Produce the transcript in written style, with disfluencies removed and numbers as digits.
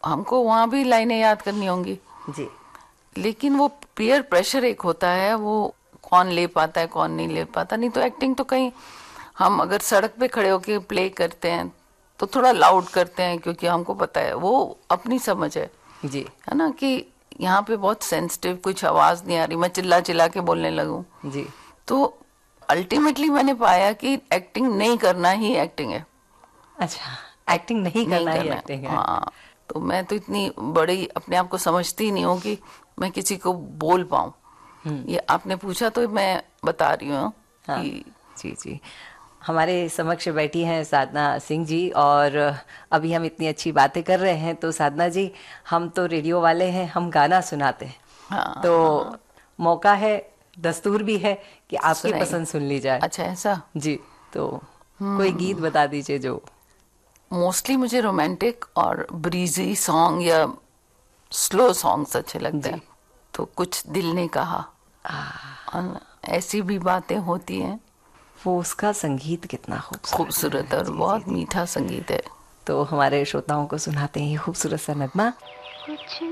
हमको वहाँ भी लाइनें याद करनी होंगी जी। लेकिन वो पीयर प्रेशर एक होता है, वो कौन ले पाता है कौन नहीं ले पाता। नहीं तो एक्टिंग तो कहीं हम अगर सड़क पे खड़े होके प्ले करते हैं तो थोड़ा लाउड करते हैं क्योंकि हमको पता है, वो अपनी समझ जी। है ना, कि यहाँ पे बहुत सेंसिटिव, कुछ आवाज नहीं आ रही, मैं चिल्ला चिल्ला के बोलने लगूं। जी। तो अल्टीमेटली मैंने पाया कि एक्टिंग नहीं करना ही एक्टिंग है। अच्छा, एक्टिंग नहीं नहीं करना ही करना है, एक्टिंग है। हाँ। तो मैं तो इतनी बड़ी अपने आप को समझती ही नहीं हूँ कि मैं किसी को बोल पाऊँ। ये आपने पूछा तो मैं बता रही हूँ हाँ कि जी जी। हमारे समक्ष बैठी हैं साधना सिंह जी, और अभी हम इतनी अच्छी बातें कर रहे हैं तो साधना जी, हम तो रेडियो वाले हैं, हम गाना सुनाते हैं, तो हाँ, मौका है, दस्तूर भी है कि आपकी सुनाइए। पसंद सुन ली जाए। अच्छा, ऐसा। जी। तो कोई गीत बता दीजिए जो। मोस्टली मुझे रोमांटिक और ब्रीजी सॉन्ग या स्लो सॉन्ग्स अच्छे लगते हैं। जी। तो कुछ दिल ने कहा, और ऐसी भी बातें होती हैं। वो उसका संगीत कितना खूबसूरत है। खूबसूरत और जी जी बहुत जी। मीठा संगीत है। तो हमारे श्रोताओं को सुनाते हैं ये खूबसूरत सा नगमा। कुछ